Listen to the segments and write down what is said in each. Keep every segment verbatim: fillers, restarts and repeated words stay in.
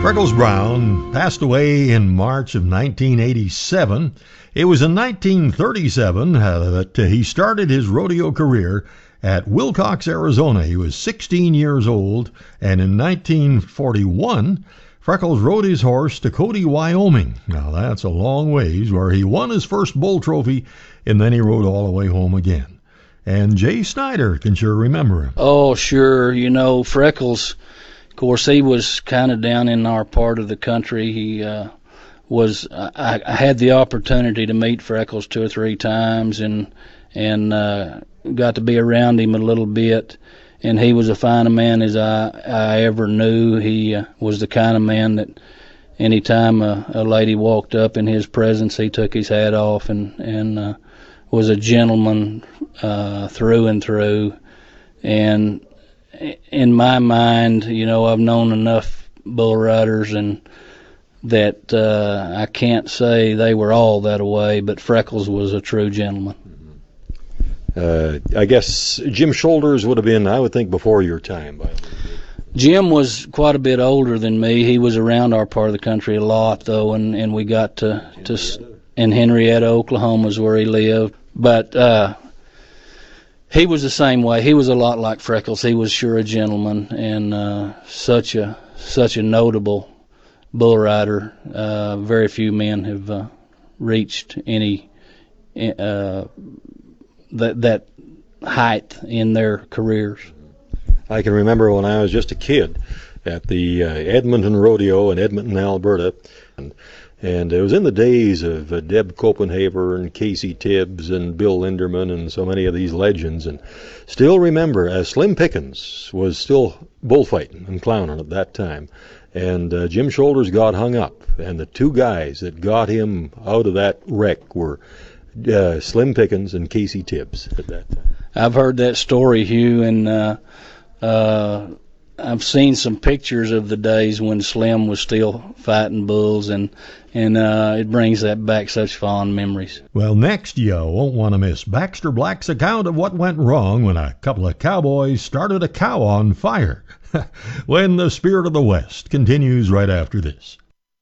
Freckles Brown passed away in March of nineteen eighty-seven. It was in nineteen thirty-seven uh, that uh, he started his rodeo career at Wilcox, Arizona. He was sixteen years old, and in nineteen forty-one, Freckles rode his horse to Cody, Wyoming. Now, that's a long ways, where he won his first bull trophy, and then he rode all the way home again. And Jay Snyder can sure remember him. Oh, sure. You know, Freckles, of course, he was kind of down in our part of the country. He uh, was. I, I had the opportunity to meet Freckles two or three times, and and uh, got to be around him a little bit. And he was as fine a man as I I ever knew. He uh, was the kind of man that anytime a, a lady walked up in his presence, he took his hat off and and uh, was a gentleman uh, through and through. And in my mind, you know, I've known enough bull riders and that uh, I can't say they were all that way, but Freckles was a true gentleman. Uh, I guess Jim Shoulders would have been, I would think, before your time. By Jim was quite a bit older than me. He was around our part of the country a lot, though, and, and we got to, to in Henrietta, Oklahoma is where he lived. But uh, he was the same way. He was a lot like Freckles. He was sure a gentleman and uh, such a such a notable bull rider. Uh, very few men have uh, reached any uh, that that height in their careers. I can remember when I was just a kid at the uh, Edmonton Rodeo in Edmonton, Alberta, and, and it was in the days of uh, Deb Copenhaver and Casey Tibbs and Bill Linderman and so many of these legends, and still remember uh, Slim Pickens was still bullfighting and clowning at that time, and uh, Jim Shoulders got hung up, and the two guys that got him out of that wreck were uh, Slim Pickens and Casey Tibbs at that time. I've heard that story, Hugh, and uh, uh, I've seen some pictures of the days when Slim was still fighting bulls, and and uh, it brings that back such fond memories. Well, next you won't want to miss Baxter Black's account of what went wrong when a couple of cowboys started a cow on fire. When the Spirit of the West continues right after this.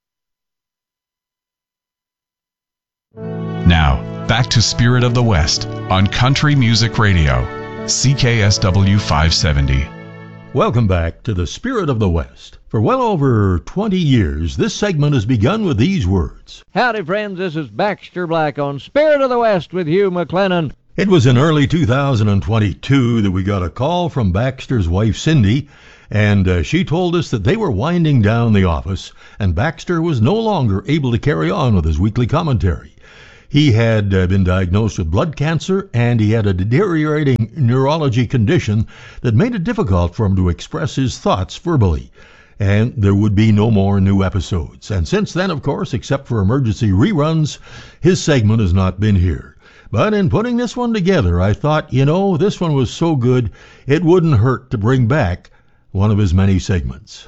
Now, back to Spirit of the West on Country Music Radio, C K S W five seventy. Welcome back to the Spirit of the West. For well over twenty years, this segment has begun with these words. Howdy, friends. This is Baxter Black on Spirit of the West with Hugh McLennan. It was in early two thousand twenty-two that we got a call from Baxter's wife, Cindy, and uh, she told us that they were winding down the office, and Baxter was no longer able to carry on with his weekly commentary. He had uh, been diagnosed with blood cancer, and he had a deteriorating neurology condition that made it difficult for him to express his thoughts verbally. And there would be no more new episodes. And since then, of course, except for emergency reruns, his segment has not been here. But in putting this one together, I thought, you know, this one was so good, it wouldn't hurt to bring back one of his many segments.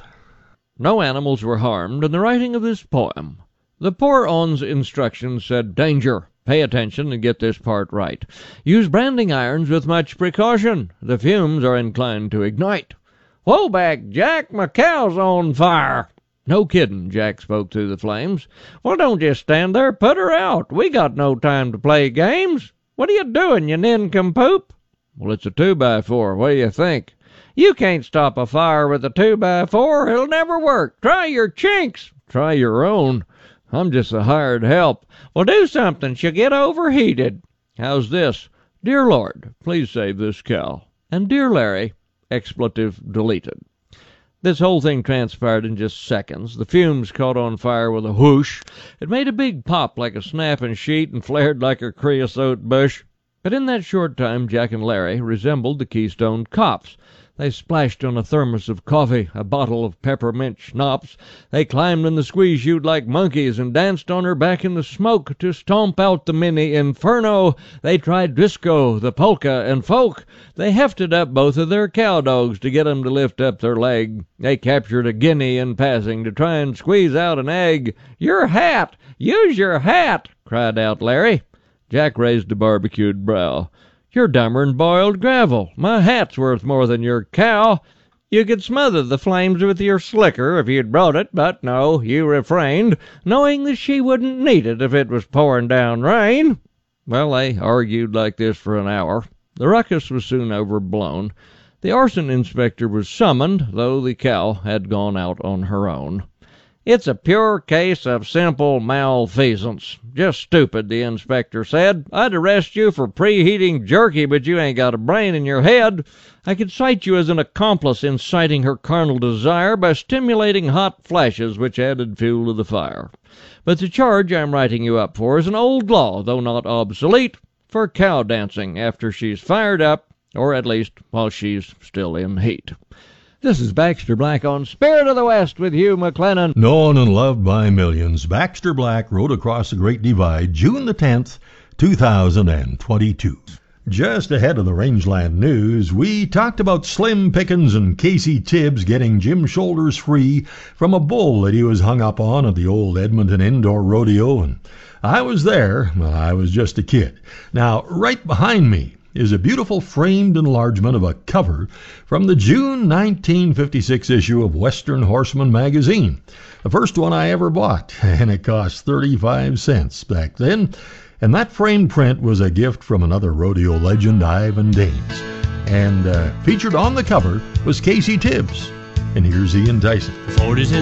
No animals were harmed in the writing of this poem. The poor own's instructions said, danger, pay attention and get this part right. Use branding irons with much precaution. The fumes are inclined to ignite. Whoa back, Jack, my cow's on fire. No kiddin', Jack spoke through the flames. Well, don't just stand there, put her out. We got no time to play games. What are you doing, you nincompoop? Well, it's a two-by-four. What do you think? You can't stop a fire with a two-by-four. It'll never work. Try your chinks. Try your own. I'm just a hired help. Well, do something. She'll get overheated. How's this? Dear Lord, please save this cow. And Dear Larry, expletive deleted. This whole thing transpired in just seconds. The fumes caught on fire with a whoosh. It made a big pop like a snapping sheet and flared like a creosote bush. But in that short time, Jack and Larry resembled the Keystone Cops. They splashed on a thermos of coffee, a bottle of peppermint schnapps. They climbed in the squeeze chute like monkeys and danced on her back in the smoke to stomp out the mini inferno. They tried disco, the polka, and folk. They hefted up both of their cow dogs to get 'em to lift up their leg. They captured a guinea in passing to try and squeeze out an egg. Your hat! Use your hat! Cried out Larry. Jack raised a barbecued brow. You're dumber'n boiled gravel. My hat's worth more than your cow. You could smother the flames with your slicker if you'd brought it, but no, you refrained, knowing that she wouldn't need it if it was pouring down rain. Well, they argued like this for an hour. The ruckus was soon overblown. The arson inspector was summoned, though the cow had gone out on her own. "It's a pure case of simple malfeasance. Just stupid," the inspector said. "I'd arrest you for preheating jerky, but you ain't got a brain in your head. I could cite you as an accomplice inciting her carnal desire by stimulating hot flashes which added fuel to the fire. But the charge I'm writing you up for is an old law, though not obsolete, for cow dancing after she's fired up, or at least while she's still in heat." This is Baxter Black on Spirit of the West with Hugh McLennan. Known and loved by millions, Baxter Black rode across the Great Divide June the tenth, two thousand twenty-two. Just ahead of the Rangeland News, we talked about Slim Pickens and Casey Tibbs getting Jim Shoulders free from a bull that he was hung up on at the old Edmonton Indoor Rodeo, and I was there. Well, I was just a kid. Now, right behind me is a beautiful framed enlargement of a cover from the June nineteen fifty-six issue of Western Horseman magazine, the first one I ever bought, and it cost thirty-five cents back then. And that framed print was a gift from another rodeo legend, Ivan Daines. And uh, featured on the cover was Casey Tibbs. And here's Ian Tyson. forties and